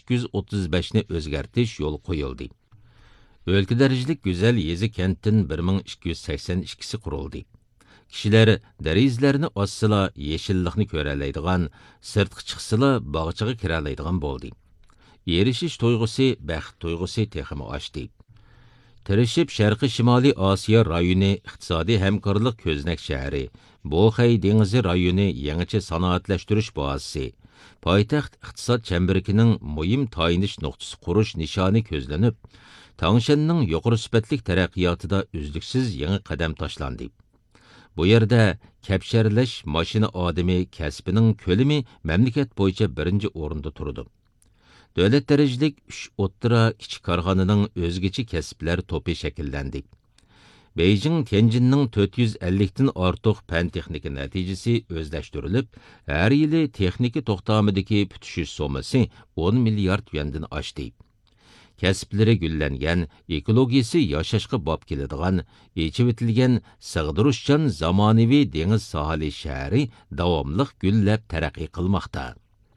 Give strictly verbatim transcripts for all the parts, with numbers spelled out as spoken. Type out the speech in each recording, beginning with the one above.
ikki yuz o'ttiz beshni o'zgartish yo'l qo'yildi. O'lka darajalik go'zal yezi kentdan bir ming ikki yuz sakson ikkisi qurildi. Kishilar derizlarni ossila yeshillikni ko'ralaydigan, sirtqi chiqsila bog'chaga kiralaydigan bo'ldi. Erishish to'yg'usi, baxt to'yg'usi texmi oshdi. Tirishib Sharqi Shimoliy Osiyo rayoni iqtisodiy hamkorlik ko'znak shahri, Boxay dengizi rayoni yangicha sanoatlashtirish bazasi, poytaxt iqtisod chembirikining muhim tayinish nuqtasi qurish nishoni ko'zlanib, Tangshanning yuqori sifatlik taraqqiyotida uzluksiz yangi qadam tashlandi. Bu yerda kapsharlash mashina odami kasbining ko'lami mamlakat bo'yicha birinchi o'rinda turdi. Davlat darajalik uch o'ttira kichik korxonaning o'zgacha kasblar to'pi shakllandi. Beijing Tianjinning to'rt yuz ellik dan ortiq fan texnika natijasi o'zlashtirilib, har yili texnika to'xtamidagi putishish so'masi o'n milliard yuandan oshdi. Kasblari gullangan, ekologiyasi yashashga bob keladigan, echivitilgan, sig'dirishchan zamonaviy dengiz sohili shahri davomli gullab taraqqiy qilmoqda.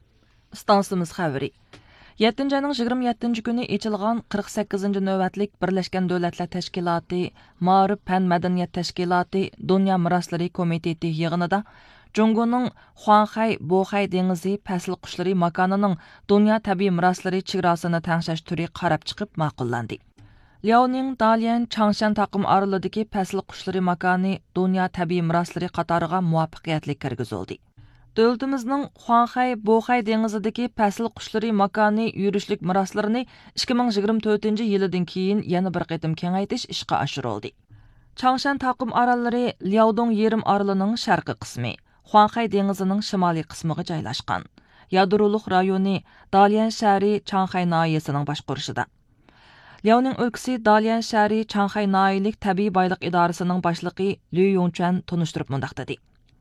Stansimiz xabari. yettinchi ayning yigirma yettinchi kuni ochilgan qirq sakkizinchi navbatlik Birlashgan Davlatlar Tashkiloti, Ma'rif fan madaniyat tashkiloti, Dunyo miroslari komiteti yig'inida Jungoning Huanxay, Boxay dengizi fasl qushlari makonining dunyo tabiiy miroslari chegarasini tangshash turi qarab chiqib ma'qullandi. Liaoning Dalian Changshan taqim oralidagi fasl qushlari makoni dunyo tabiiy miroslari qatoriga muvaffaqiyatli kirgizildi. Dövlətimizning Huanxay, Boxay dengizidagi fasl qushlari makoni yurishlik miroslarini ikki ming yigirma to'rtinchi yildan keyin yana bir qatim kengaytirish ishga oshirildi. Changshan taqim orollari Liaodong yerim orolining sharqiy qismi, Huanxay dengizining shimoliy qismiga joylashgan. Yadroliq rayoni Dalian shahri Chanxay noyasining boshqarishida. Liaoning o'lkasi Dalian shahri Chanxay noyalik tabiiy boylik idorasining boshlig'i Liu Yongchuan tunishtirib mundaq dedi.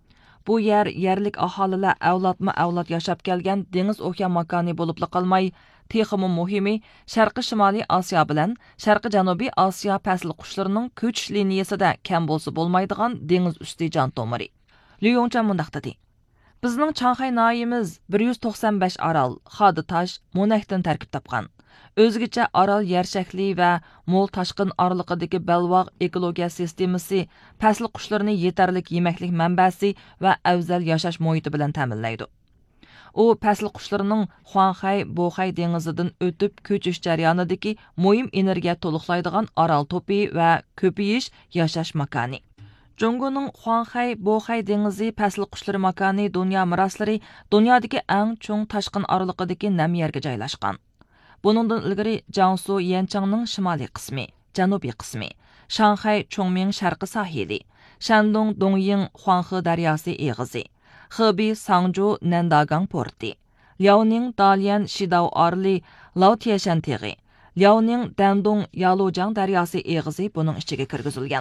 Bu yer yerlik aholilar avlodma avlod yashab kelgan dengiz okean makoni bo'lib qolmay, texmi muhimi Sharqi Shimoliy Osiyo bilan Sharqi Janubiy Osiyo fasl qushlarining ko'chish liniyasida kam bo'lsa bo'lmaydigan dengiz usti jon tomiri. Liu Yongchuan mundaq dedi. Bizning Chanxay noyimiz bir yuz to'qson besh orol, xodi tosh, mo'nakdan tarkib topgan. O'zgacha orol yer shakli va mo'l tashqin oraliqidagi balvoq ekologiya sistemasi fasl qushlarini yetarlik yemaklik manbasi va afzal yashash muhiti bilan ta'minlaydi. U fasl qushlarining Huanxay, Boxay dengizidan o'tib ko'chish jarayonidagi muhim energiya to'liqlaydigan orol to'pi va ko'payish yashash makoni. Jungoning Huanxay, Boxay dengizi fasl qushlari makoni dunyo miroslari dunyodagi eng cho'ng tashqin oraliqidagi nam yerga joylashgan. Bunundan ilgari Jiangsu Yanchangning shimoliy qismi, janubiy qismi, Shanxay Chongming sharqi sahili, Shandong Dongying Huanghe daryosi eg'izi, Hebei Sangzhou Nandagang porti, Liaoning Dalian Shidao orli Laotiashan teg'i, Liaoning Dandong Yalujang daryosi eg'izi buning ichiga kirgizilgan.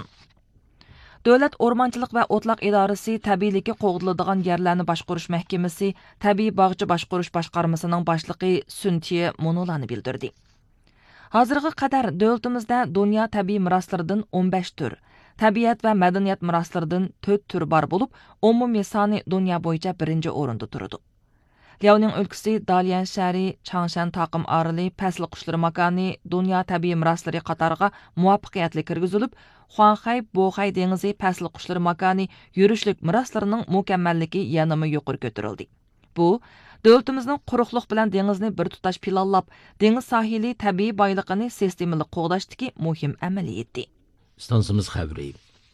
Davlat O'rmonchilik va O'tloq idorasi tabiiyligi qo'g'diladigan yerlarni boshqarish mahkamasi tabiiy bog'cha boshqarish boshqarmasining boshlig'i Suntiye Monolani bildirdi. Hozirga qadar davlatimizda dunyo tabiiy miroslaridan o'n besh tur, tabiat va madaniyat miroslaridan to'rt tur bor bo'lib, umumiy soni dunyo bo'yicha birinchi o'rinda turadi. Liaoning o'lkasi Dalian shahri Changshan taqim oroli fasl qushlari makoni dunyo tabiiy miroslari qatoriga muvaffaqiyatli kirgizilib, Huanxay, Boxay dengizi fasl qushlari makoni yurishlik miroslarining mukammalligi yanama yuqori ko'tarildi. Bu davlatimizning quruqlik bilan dengizni bir tutash planlab, dengiz sohili tabiiy boyligini sistemali qo'g'dashdagi muhim amaliyati. Stansimiz xabari.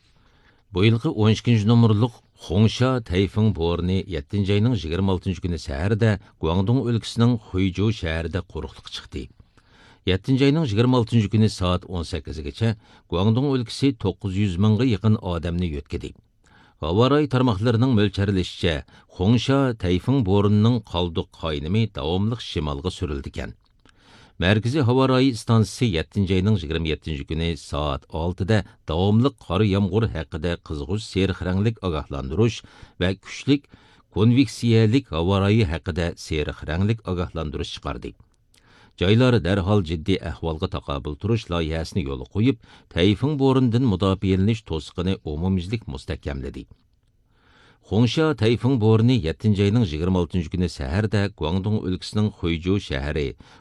Bu yilgi o'n ikkinchi nomerlik Xongsha tayfun bo'rni yettinchi ayning yigirma oltinchi kuni saharda Guangdong o'lkasining Huizhou shahrida quruqliq chiqdi. yettinchi ayning yigirma oltinchi kuni soat o'n sakkizgacha Guangdong o'lkasi to'qqiz yuz mingga yaqin odamni yo'tkadi. Havoray tarmoqlarining mo'ljallashicha, Xongsha tayfun bo'rnining qoldiq qaynimi davomli shimolga surildi ekan. Markaziy havoray stansiyasi yettinchi ayning yigirma yettinchi kuni soat oltida davomli qor yomg'ir haqida qizg'ish seriq ranglik ogohlantirish va kuchlik konveksiyalik havorayi haqida seriq ranglik ogohlantirish chiqardi. Joylar darhol jiddiy ahvolga taqobil turish loyihasini yo'l qo'yib, tayfun bo'rnidan mudofialanish to'siqini umumyuzlik mustahkamladi. Xongsha tayfun bo'rni yettinchi ayning yigirma oltinchi kuni saharda Guangdong o'lkasining Huizhou shahri